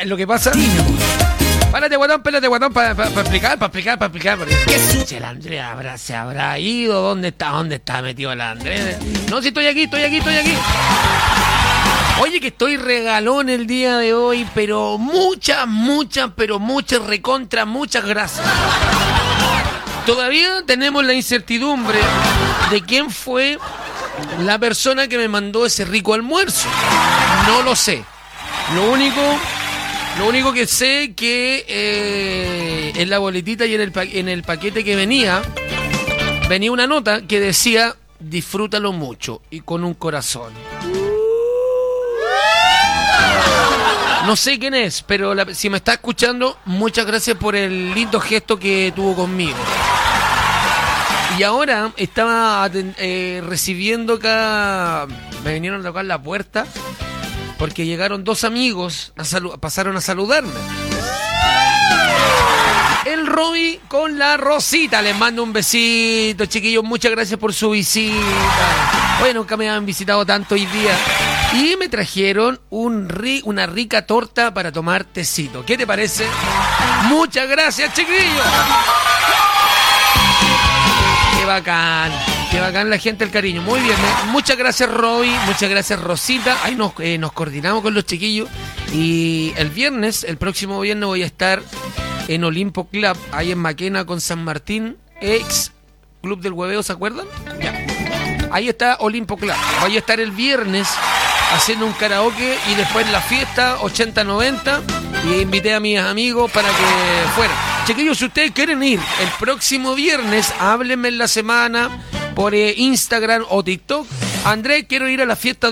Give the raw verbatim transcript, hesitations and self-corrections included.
Mira, lo que pasa... Párate, guatón, párate, guatón, para pa, pa explicar, para explicar, para explicar. ¿Qué si el Andrés habrá, se habrá ido? ¿Dónde está? ¿Dónde está metido el Andrés? No, si estoy aquí, estoy aquí, estoy aquí. Oye, que estoy regalón el día de hoy, pero muchas, muchas, pero muchas recontra, muchas gracias. Todavía tenemos la incertidumbre de quién fue la persona que me mandó ese rico almuerzo. No lo sé. Lo único... Lo único que sé que eh, en la boletita y en el, pa- en el paquete que venía, venía una nota que decía, disfrútalo mucho y con un corazón. No sé quién es, pero la, si me está escuchando, muchas gracias por el lindo gesto que tuvo conmigo. Y ahora estaba eh, recibiendo acá, me vinieron a tocar la puerta. Porque llegaron dos amigos, a salu- pasaron a saludarme. El Roby con la Rosita. Les mando un besito, chiquillos. Muchas gracias por su visita. Oye, nunca me habían visitado tanto hoy día. Y me trajeron un ri- una rica torta para tomar tecito. ¿Qué te parece? Muchas gracias, chiquillos. Qué bacán. Qué bacán la gente, el cariño. Muy bien, ¿eh? Muchas gracias, Roby. Muchas gracias, Rosita. Ahí nos, eh, nos coordinamos con los chiquillos. Y el viernes, el próximo viernes, voy a estar en Olimpo Club, ahí en Maquena con San Martín, ex Club del Hueveo, ¿se acuerdan? Ya. Ahí está Olimpo Club. Voy a estar el viernes haciendo un karaoke y después la fiesta ochenta noventa. Y invité a mis amigos para que fueran. Chiquillos, si ustedes quieren ir el próximo viernes, háblenme en la semana por eh, Instagram o TikTok. Andrés, quiero ir a la fiesta